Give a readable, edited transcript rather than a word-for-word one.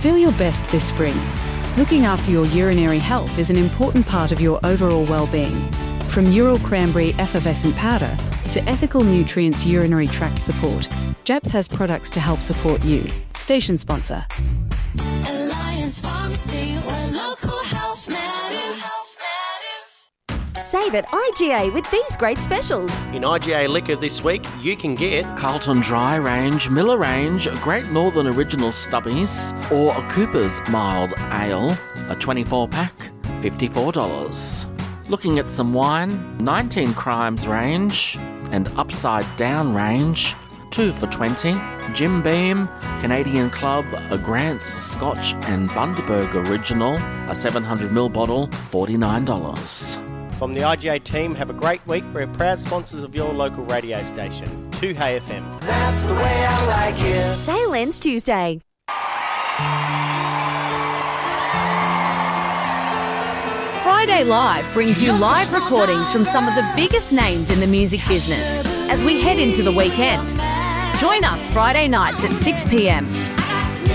Feel your best this spring. Looking after your urinary health is an important part of your overall well-being. From Ural Cranberry Effervescent Powder to Ethical Nutrients Urinary Tract Support, JAPS has products to help support you. Station sponsor. Alliance Pharmacy, where local health matters. Save at IGA with these great specials. In IGA Liquor this week, you can get Carlton Dry Range, Miller Range, Great Northern Original Stubbies, or a Cooper's Mild Ale, a 24-pack, $54. Looking at some wine, 19 Crimes Range and Upside Down Range, 2 for $20. Jim Beam, Canadian Club, a Grant's Scotch and Bundaberg Original, a 700ml bottle, $49. From the IGA team, have a great week. We're proud sponsors of your local radio station, 2Hey FM. That's the way I like it. Sale ends Tuesday. Friday Live brings you live recordings from some of the biggest names in the music business as we head into the weekend. Join us Friday nights at 6 p.m